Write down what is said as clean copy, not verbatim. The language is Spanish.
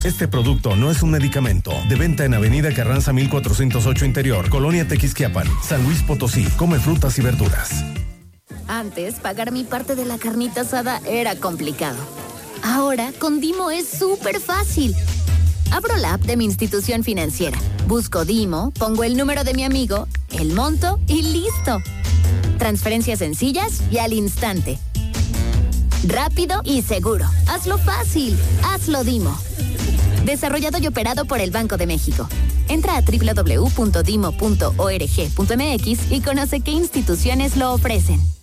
Este producto no es un medicamento. De venta en Avenida Carranza 1408 Interior, Colonia Tequisquiapan, San Luis Potosí. Come frutas y verduras. Antes, pagar mi parte de la carnita asada era complicado. Ahora, con Dimo es súper fácil. Abro la app de mi institución financiera. Busco Dimo, pongo el número de mi amigo, el monto y listo. Transferencias sencillas y al instante. Rápido y seguro. Hazlo fácil. Hazlo Dimo. Desarrollado y operado por el Banco de México. Entra a www.dimo.org.mx y conoce qué instituciones lo ofrecen.